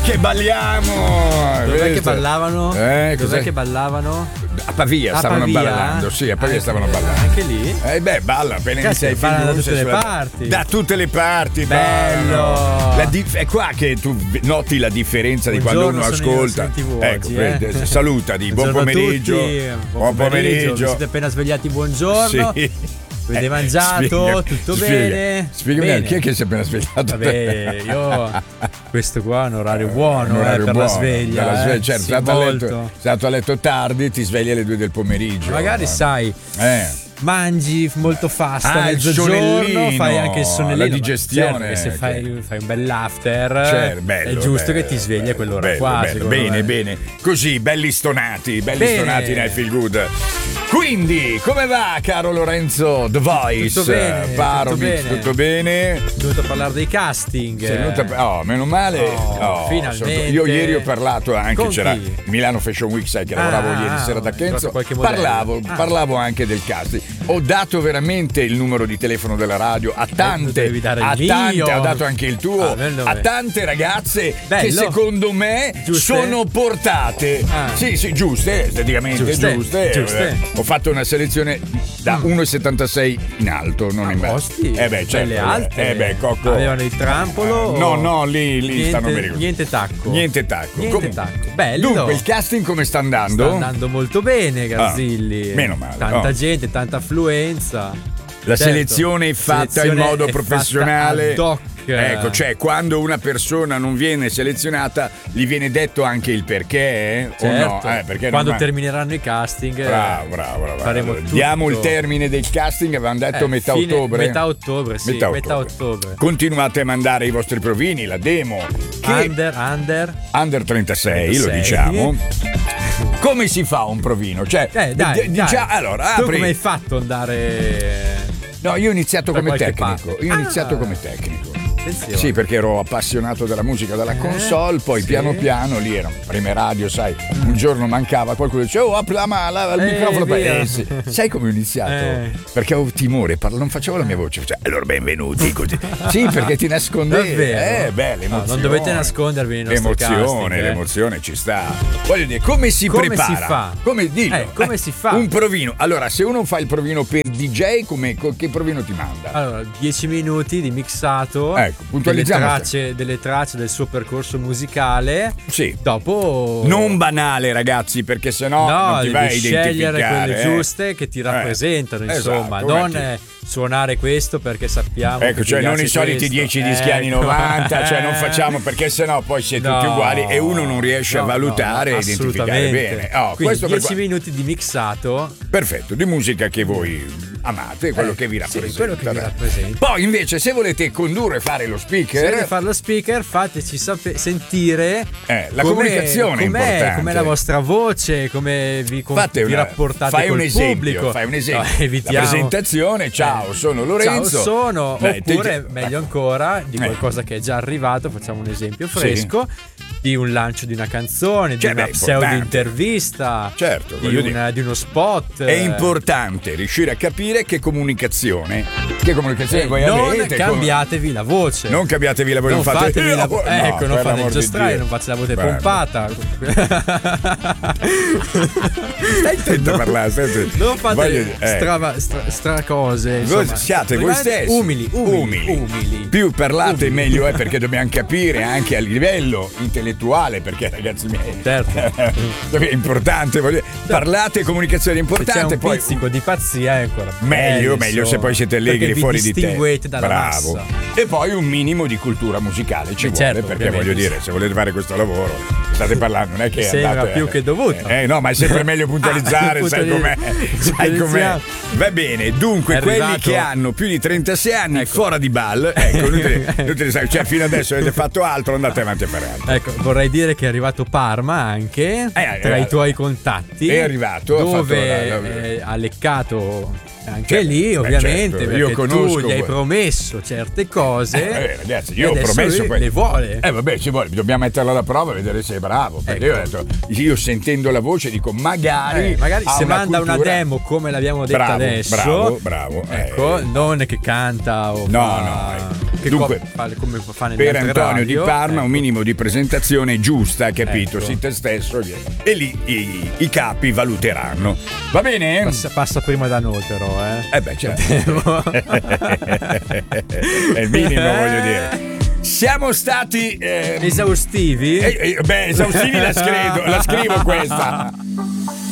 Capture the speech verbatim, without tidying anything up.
che balliamo? Dov'è che ballavano? Eh, Dov'è che ballavano? A Pavia a stavano Pavia? ballando, sì, a Pavia anche, stavano ballando. Anche lì? Eh beh, balla appena Cazzo, inizia i film. ballano da tutte le sulla... parti. Da tutte le parti, bello. La dif- è qua che tu noti la differenza di quando uno ascolta. Ecco, eh. salutati, buon buongiorno pomeriggio. A tutti. Buon pomeriggio. Vi siete appena svegliati, buongiorno. Sì. Avete eh, mangiato? Spiega, tutto spiega, bene? Spiegami bene. Chi è che si è appena svegliato? Vabbè, io questo qua è un orario buono, un orario eh, per buono, la sveglia. Per la sveglia. Eh, certo, sì, sei stato, molto. a letto, sei stato a letto tardi, ti svegli alle due del pomeriggio. Magari eh. sai. Eh. Mangi molto fast a ah, mezzogiorno, fai anche il sonnellino, la digestione. Certo che se fai, fai un bell'after, certo, bello, è giusto bello, che ti svegli a quell'ora bello, qua. Bello, bene, me. bene. Così, belli stonati, belli bene. stonati nel Feel Good. Quindi, come va, caro Lorenzo The Voice? Tutto bene, Paro, tutto bene. Tutto bene? Sono venuto a parlare dei casting. Sei venuto a... Oh, meno male. Oh, oh, finalmente. Io ieri ho parlato anche, Con c'era chi? Milano Fashion Week, sai che ah, lavoravo ieri sera da Kenzo. Parlavo, ah. parlavo anche del casting. Ho dato veramente il numero di telefono della radio a tante, eh, a tante, ho dato anche il tuo, ah, a tante ragazze bello. Che secondo me giuste. Sono portate. Ah. Sì, sì, giuste, esteticamente giuste. Giuste. giuste. Ho fatto una selezione da mm. uno virgola settantasei in alto, non ah, in basso. Eh beh, certo. Belle alte. Eh beh, Cocco. Avevano il trampolo? No, no, lì, lì niente, stanno bene. Niente tacco. Niente tacco. Niente Comunque, tacco. Bello. Dunque, il casting come sta andando? Sta andando molto bene, Garzilli. Ah, meno male. Tanta oh. gente, tanta affluenza. La certo. selezione è fatta selezione in modo è professionale. Ad hoc. Ecco, cioè quando una persona non viene selezionata gli viene detto anche il perché, certo. o no? Eh, perché quando non termineranno i casting bravo, bravo, bravo. faremo allora, tutto. Diamo il termine del casting, avevamo detto eh, metà fine, ottobre. Metà ottobre, sì, metà, metà ottobre. ottobre. Continuate a mandare i vostri provini, la demo. Che under, under. Under trentasei, trentasei, lo diciamo. Come si fa un provino? Cioè, eh, dai, d- dai. Già, allora, tu apri. come hai fatto ad andare? No, io ho iniziato come tecnico. Parte. Io ho ah. iniziato come tecnico. Attenzione. Sì, perché ero appassionato della musica, della console, poi sì. piano piano lì erano prime radio, sai, un giorno mancava qualcuno dice "Oh, apri la mano, il eh, microfono". Eh, sì. Sai come ho iniziato? Eh. Perché avevo timore, parlo, non facevo la mia voce, cioè, allora benvenuti così. Sì, perché ti nascondevi. Eh, beh, l'emozione. No, non dovete nascondervi nei nostri L'emozione, casting, eh. l'emozione ci sta. Voglio dire, come si come prepara? Si fa? Come dillo? Eh, come eh, si fa? Un provino. Allora, se uno fa il provino per D J, come, che provino ti manda? Allora, dieci minuti di mixato. Ecco, puntualizziamo. Delle tracce, delle tracce del suo percorso musicale. Sì. Dopo. Non banale, ragazzi, perché sennò no, non ti vai a identificare. Scegliere quelle eh. giuste che ti rappresentano, eh. insomma. Esatto, non eh, suonare questo perché sappiamo. Ecco, cioè non i soliti dieci dischi anni novanta, cioè non facciamo perché sennò poi siete no, tutti uguali e uno non riesce no, a valutare no, e identificare bene. Oh, quindi dieci per... minuti di mixato. Perfetto, di musica che voi amate, quello eh, che vi rappresenta. Sì, quello che vi rappresenta. Poi invece se volete condurre e fare lo speaker, se volete fare lo speaker, fateci sape- sentire eh, la com'è, comunicazione com'è, è importante. Com'è la vostra voce, come vi, com- vi una, rapportate fai col un esempio, pubblico. Fai un esempio. No, evitiamo. La presentazione, ciao, sono Lorenzo. Ciao, sono. Dai, oppure, te... meglio ancora, di qualcosa eh. che è già arrivato, facciamo un esempio fresco. Sì. Di un lancio di una canzone, cioè, di una beh, pseudo-intervista, certo, di, una, di uno spot. È importante riuscire a capire che comunicazione, che comunicazione eh, voi non avete. Non cambiatevi come... la voce. Non cambiatevi la voce. Non, non fate fatevi la voce. No, ecco, non fate il giostraio, non fate la voce Guarda. pompata. Stai attento a parlare. Stai attento. Non fate Voglio, eh. strava, stra, stra cose. Voi insomma. siate voi stessi. Umili, umili, umili. umili. Più parlate umili. meglio è, perché dobbiamo capire anche a livello intellettuale, perché ragazzi miei, certo. è importante, voglio... certo. parlate, comunicazione è importante. Se c'è un poi pizzico di pazzia è ancora meglio, bello, meglio se poi siete allegri fuori di te. Dalla Bravo. Massa. E poi un minimo di cultura musicale ci eh, vuole, certo, perché voglio dire, se volete fare questo lavoro, state parlando, non è che sembra andate, più che dovuto. Eh, no, ma è sempre meglio puntualizzare, ah, sai com'è. Sai com'è. Va bene, dunque quelli che hanno più di trentasei anni ecco. fuori di ball, ecco, inutile, inutile, cioè fino adesso avete fatto altro, andate avanti a fare altro. Ecco, vorrei dire che è arrivato Parma anche eh, tra eh, i tuoi contatti. È arrivato, dove ha, fatto la, la... Eh, ha leccato anche certo, lì, ovviamente, certo, perché io conosco tu gli hai voi. promesso certe cose. Eh, ragazzi, io ho promesso lui le vuole. Eh vabbè, ci vuole, dobbiamo metterla alla prova e vedere se è bravo. Perché ecco. io ho detto, io sentendo la voce dico magari. Eh, magari se una manda cultura... una demo come l'abbiamo detta bravo, adesso. Bravo, bravo. Ecco, eh. non che canta o no, fa... no, Che Dunque, fa, come fa nelle per Antonio radio, Di Parma ecco. un minimo di presentazione giusta, capito? Ecco. Sii te stesso e lì i, i capi valuteranno. Va bene? Passa, passa prima da noi però, eh. Eh beh, certo. È il minimo, voglio dire. Siamo stati eh, esaustivi? Eh, eh, beh, esaustivi la, scredo, la scrivo questa.